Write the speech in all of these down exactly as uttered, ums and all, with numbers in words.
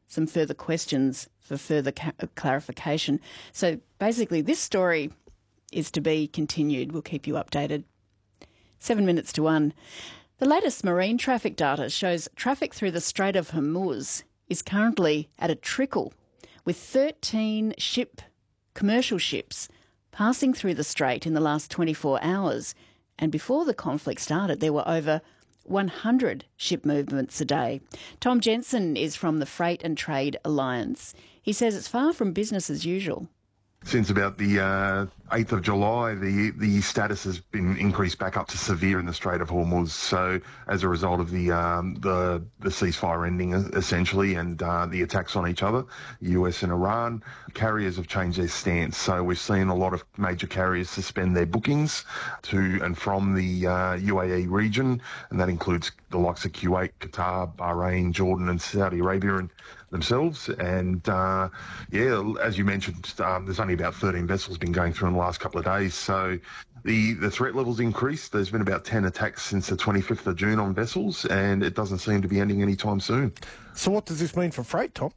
some further questions for further ca- clarification. So basically this story is to be continued. We'll keep you updated. Seven minutes to one. The latest marine traffic data shows traffic through the Strait of Hormuz is currently at a trickle, with thirteen ship, commercial ships passing through the strait in the last twenty-four hours. And before the conflict started, there were over one hundred ship movements a day. Tom Jensen is from the Freight and Trade Alliance. He says it's far from business as usual. Since about the uh, eighth of July, the the status has been increased back up to severe in the Strait of Hormuz. So as a result of the um, the, the ceasefire ending, essentially, and uh, the attacks on each other, U S and Iran, carriers have changed their stance. So we've seen a lot of major carriers suspend their bookings to and from the uh, U A E region, and that includes the likes of Kuwait, Qatar, Bahrain, Jordan and Saudi Arabia and themselves. And uh, yeah, as you mentioned, um, there's only about thirteen vessels been going through in the last couple of days. So the, the threat level's increased. There's been about ten attacks since the twenty-fifth of June on vessels, and it doesn't seem to be ending anytime soon. So what does this mean for freight, Tom?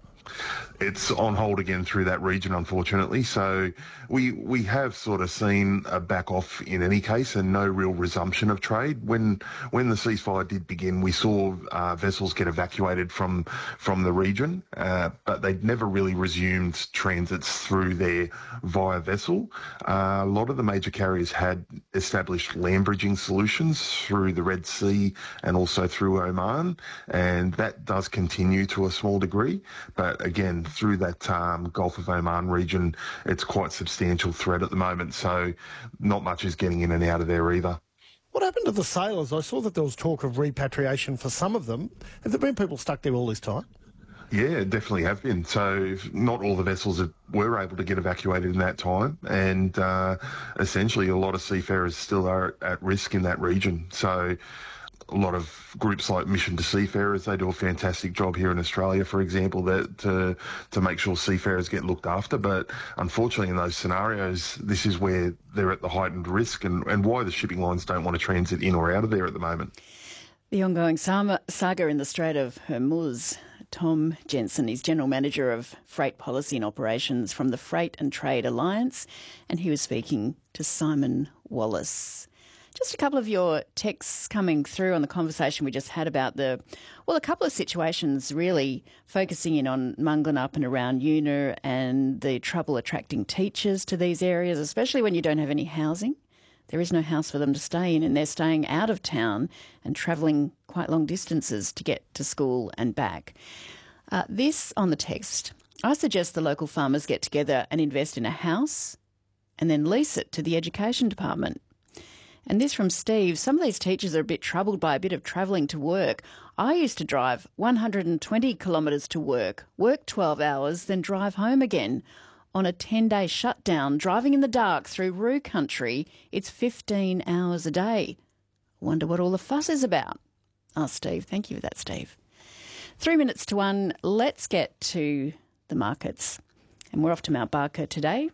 It's on hold again through that region, unfortunately. So we we have sort of seen a back off in any case and no real resumption of trade. When when the ceasefire did begin, we saw uh, vessels get evacuated from from the region, uh, but they'd never really resumed transits through there via vessel. Uh, a lot of the major carriers had established land bridging solutions through the Red Sea and also through Oman, and that does continue to a small degree. But again, through that um, Gulf of Oman region, it's quite substantial threat at the moment, so not much is getting in and out of there either. What happened to the sailors? I saw that there was talk of repatriation for some of them. Have there been people stuck there all this time? Yeah, definitely have been. So not all the vessels have, were able to get evacuated in that time, and uh, essentially a lot of seafarers still are at risk in that region. So a lot of groups like Mission to Seafarers, they do a fantastic job here in Australia, for example, that to to make sure seafarers get looked after. But unfortunately, in those scenarios, this is where they're at the heightened risk, and, and why the shipping lines don't want to transit in or out of there at the moment. The ongoing saga in the Strait of Hormuz. Tom Jensen is General Manager of Freight Policy and Operations from the Freight and Trade Alliance, and he was speaking to Simon Wallace. Just a couple of your texts coming through on the conversation we just had about the, well, a couple of situations really focusing in on Manglanup and around Una and the trouble attracting teachers to these areas, especially when you don't have any housing. There is no house for them to stay in, and they're staying out of town and travelling quite long distances to get to school and back. Uh, this on the text, I suggest the local farmers get together and invest in a house and then lease it to the education department. And this from Steve, some of these teachers are a bit troubled by a bit of travelling to work. I used to drive one hundred twenty kilometres to work, work twelve hours, then drive home again. On a ten-day shutdown, driving in the dark through Roo country, it's fifteen hours a day. Wonder what all the fuss is about. Oh, Steve, thank you for that, Steve. Three minutes to one, let's get to the markets. And we're off to Mount Barker today.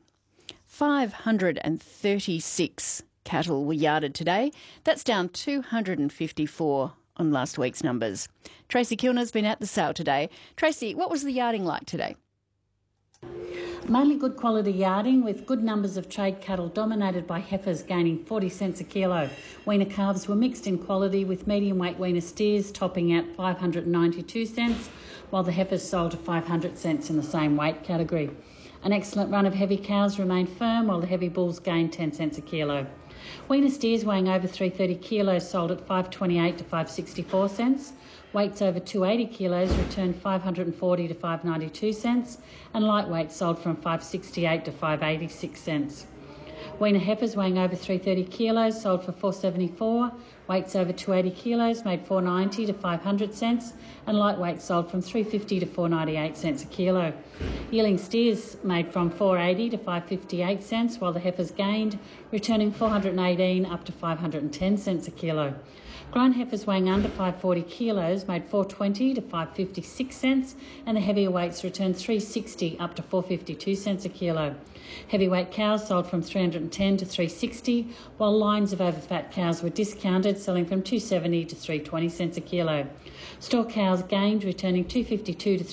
five hundred thirty-six cattle were yarded today. That's down two hundred fifty-four on last week's numbers. Tracy Kilner's been at the sale today. Tracy, what was the yarding like today? Mainly good quality yarding with good numbers of trade cattle dominated by heifers gaining forty cents a kilo. Weaner calves were mixed in quality with medium weight weaner steers topping at five hundred ninety-two cents, while the heifers sold at five hundred cents in the same weight category. An excellent run of heavy cows remained firm while the heavy bulls gained ten cents a kilo. Weaner steers weighing over three hundred thirty kilos sold at five hundred twenty-eight to five hundred sixty-four cents. Weights over two hundred eighty kilos returned five hundred forty to five hundred ninety-two cents, and lightweight sold from five hundred sixty-eight to five hundred eighty-six cents. Weaner heifers weighing over three hundred thirty kilos sold for four hundred seventy-four. Weights over two hundred eighty kilos made four hundred ninety to five hundred cents, and lightweight sold from three hundred fifty to four hundred ninety-eight cents a kilo. Yearling steers made from four hundred eighty to five hundred fifty-eight cents, while the heifers gained, returning four hundred eighteen up to five hundred ten cents a kilo. Grown heifers weighing under five hundred forty kilos made four hundred twenty to five hundred fifty-six cents, and the heavier weights returned three hundred sixty up to four hundred fifty-two cents a kilo. Heavyweight cows sold from three hundred ten to three hundred sixty, while lines of overfat cows were discounted, selling from two hundred seventy to three hundred twenty cents a kilo. Store cows gained, returning two hundred fifty-two to